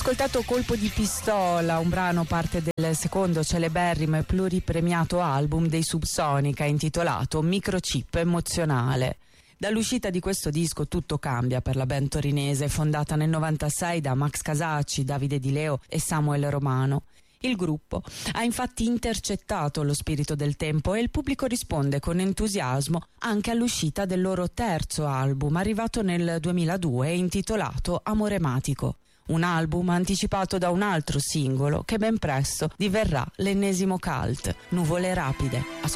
ascoltato Colpo di pistola, un brano parte del secondo celeberrimo e pluripremiato album dei Subsonica intitolato Microchip emozionale. Dall'uscita di questo disco tutto cambia per la band torinese, fondata nel 96 da Max Casacci, Davide Di Leo e Samuel Romano. Il gruppo ha infatti intercettato lo spirito del tempo e il pubblico risponde con entusiasmo anche all'uscita del loro terzo album, arrivato nel 2002 e intitolato Amorematico. Un album anticipato da un altro singolo che ben presto diverrà l'ennesimo cult, Nuvole rapide.